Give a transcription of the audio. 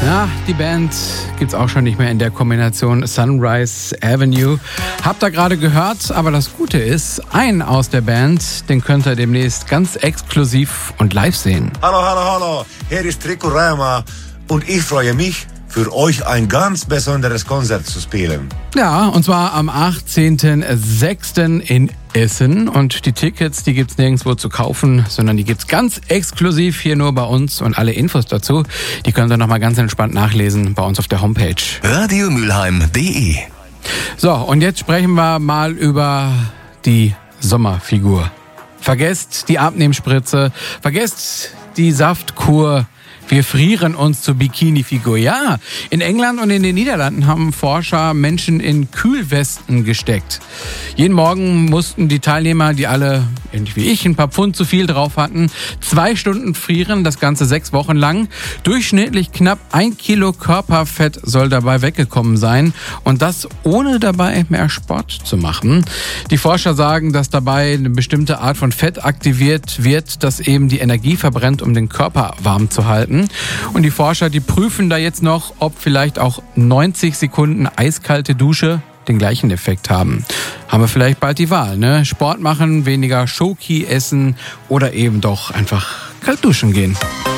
Ja, die Band gibt's auch schon nicht mehr in der Kombination Sunrise Avenue. Habt ihr gerade gehört, aber das Gute ist, einen aus der Band, den könnt ihr demnächst ganz exklusiv und live sehen. Hallo, hier ist Rico Reumer und ich freue mich, für euch ein ganz besonderes Konzert zu spielen. Ja, und zwar am 18.06. in Essen. Und die Tickets, die gibt's nirgendwo zu kaufen, sondern die gibt's ganz exklusiv hier nur bei uns. Und alle Infos dazu, die könnt ihr nochmal ganz entspannt nachlesen bei uns auf der Homepage. radiomülheim.de. So, und jetzt sprechen wir mal über die Sommerfigur. Vergesst die Abnehmspritze, vergesst die Saftkur. Wir frieren uns zur Bikini-Figur. Ja, in England und in den Niederlanden haben Forscher Menschen in Kühlwesten gesteckt. Jeden Morgen mussten die Teilnehmer, die alle, ähnlich wie ich, ein paar Pfund zu viel drauf hatten, 2 Stunden frieren, das Ganze 6 Wochen lang. Durchschnittlich knapp 1 Kilo Körperfett soll dabei weggekommen sein. Und das ohne dabei mehr Sport zu machen. Die Forscher sagen, dass dabei eine bestimmte Art von Fett aktiviert wird, das eben die Energie verbrennt, um den Körper warm zu halten. Und die Forscher, die prüfen da jetzt noch, ob vielleicht auch 90 Sekunden eiskalte Dusche den gleichen Effekt haben. Haben wir vielleicht bald die Wahl, ne? Sport machen, weniger Schoki essen oder eben doch einfach kalt duschen gehen.